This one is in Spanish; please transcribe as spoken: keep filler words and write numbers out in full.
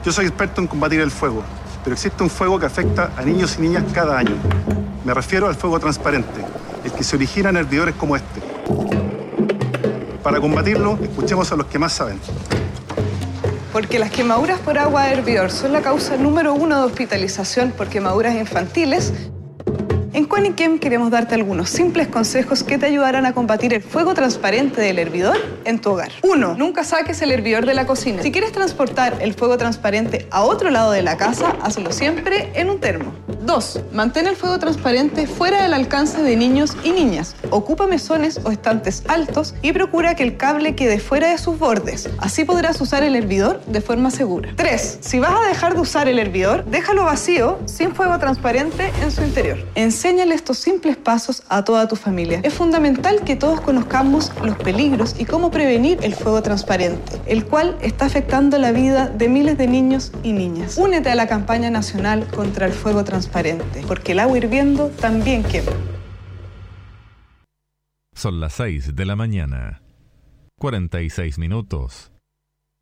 Yo soy experto en combatir el fuego, pero existe un fuego que afecta a niños y niñas cada año. Me refiero al fuego transparente, el que se origina en hervidores como este. Para combatirlo, escuchemos a los que más saben. Porque las quemaduras por agua de hervidor son la causa número uno de hospitalización por quemaduras infantiles, en Quaniquem queremos darte algunos simples consejos que te ayudarán a combatir el fuego transparente del hervidor en tu hogar. uno. Nunca saques el hervidor de la cocina. Si quieres transportar el fuego transparente a otro lado de la casa, hazlo siempre en un termo. dos. Mantén el fuego transparente fuera del alcance de niños y niñas. Ocupa mesones o estantes altos y procura que el cable quede fuera de sus bordes. Así podrás usar el hervidor de forma segura. tres. Si vas a dejar de usar el hervidor, déjalo vacío, sin fuego transparente en su interior. Enséñale estos simples pasos a toda tu familia. Es fundamental que todos conozcamos los peligros y cómo prevenir el fuego transparente, el cual está afectando la vida de miles de niños y niñas. Únete a la campaña nacional contra el fuego transparente, porque el agua hirviendo también quema. Son las seis de la mañana, cuarenta y seis minutos.